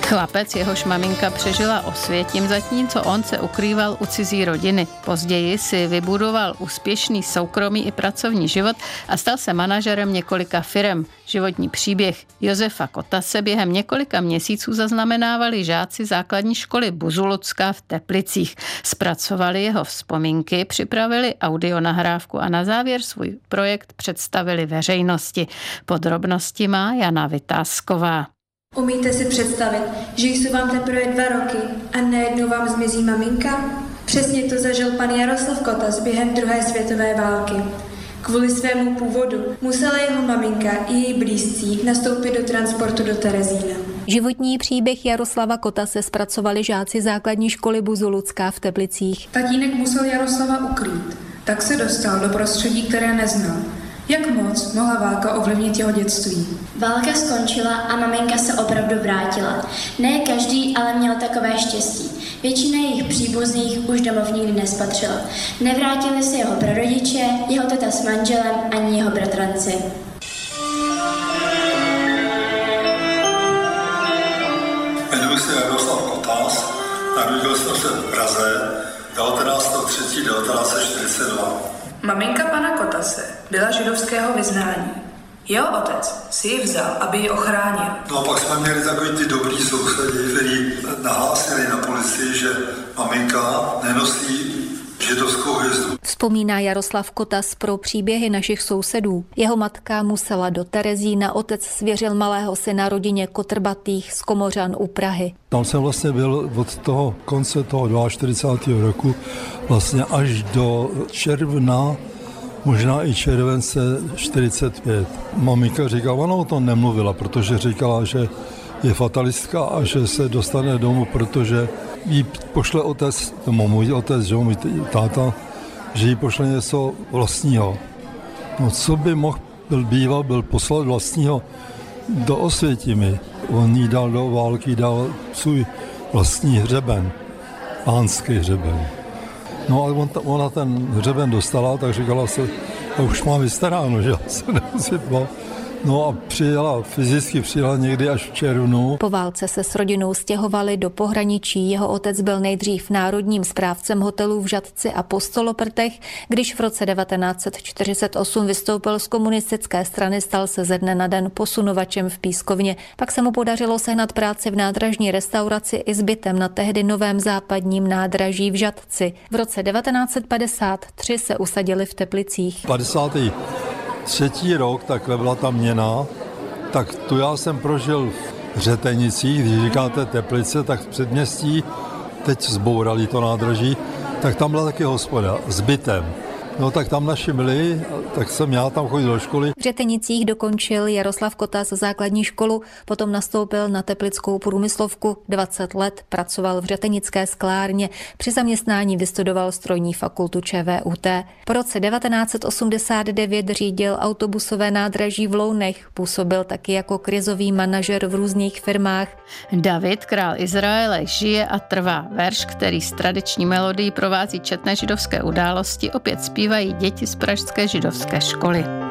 Chlapec, jehož maminka přežila Osvětim, zatímco on se ukrýval u cizí rodiny. Později si vybudoval úspěšný soukromý i pracovní život a stal se manažerem několika firem. Životní příběh Josefa Kotase během několika měsíců zaznamenávali žáci základní školy Buzulucká v Teplicích. Zpracovali jeho vzpomínky, připravili audionahrávku a na závěr svůj projekt představili veřejnosti. Podrobnosti má Jana Vytázková. Umíte si představit, že jsou vám teprve 2 roky a najednou vám zmizí maminka? Přesně to zažil pan Jaroslav Kotas během druhé světové války. Kvůli svému původu musela jeho maminka i její blízcí nastoupit do transportu do Terezína. Životní příběh Jaroslava Kotase zpracovali žáci základní školy Buzulucká v Teplicích. Tatínek musel Jaroslava ukrýt, tak se dostal do prostředí, které neznal. Jak moc mohla válka ovlivnit jeho dětství? Válka skončila a maminka se opravdu vrátila. Ne každý ale měl takové štěstí. Většina jejich příbuzných už domov nikdy nespatřila. Nevrátili se jeho prarodiče, jeho teta s manželem ani jeho bratranci. Jmenuji se Jaroslav Kotas, narodil jsem se v Praze 19.3.1942. Maminka pana Kotase byla židovského vyznání. Jeho otec si ji vzal, aby ji ochránil. No a pak jsme měli takový ty dobrý sousedi, kteří nahlásili na policii, že maminka nenosí židovskou hvězdu. Vzpomíná Jaroslav Kotas pro příběhy našich sousedů. Jeho matka musela do Terezína, otec svěřil malého syna rodině Kotrbatých z Komořan u Prahy. Tam jsem vlastně byl od toho konce toho 42. roku vlastně až do června, možná i července 45. Maminka říkala, ona o tom nemluvila, protože říkala, že je fatalistka a že se dostane domů, protože jí pošle otec, můj otec, že můj táta, že jí pošle něco vlastního. No co by mohl byl poslat vlastního do Osvětimi. On jí dal do války, dal svůj vlastní hřeben, pánský hřeben. No a ona ten hřeben dostala, tak říkala se, už mám vystaráno, že já se nemusím bát. No a fyzicky přijela někdy až v červnu. Po válce se s rodinou stěhovali do pohraničí. Jeho otec byl nejdřív národním správcem hotelů v Žatci a Postoloprtech. Když v roce 1948 vystoupil z komunistické strany, stal se ze dne na den posunovačem v Pískovně. Pak se mu podařilo sehnat práci v nádražní restauraci i s bytem na tehdy novém západním nádraží v Žatci. V roce 1953 se usadili v Teplicích. 53. rok, takhle byla ta měna, tak tu já jsem prožil v Řetenicích, když říkáte Teplice, tak v předměstí, teď zbourali to nádraží, tak tam byla taky hospoda s bytem. No tak tam naši byli, tak jsem já tam chodil do školy. V Řetenicích dokončil Jaroslav Kotas základní školu, potom nastoupil na teplickou průmyslovku, 20 let pracoval v řetenické sklárně, při zaměstnání vystudoval strojní fakultu ČVUT. Po roce 1989 řídil autobusové nádraží v Lounech, působil taky jako krizový manažer v různých firmách. David, král Izraele, žije a trvá. Verš, který s tradiční melodií provází četné židovské události, opět zpívají děti z pražské židovské školy.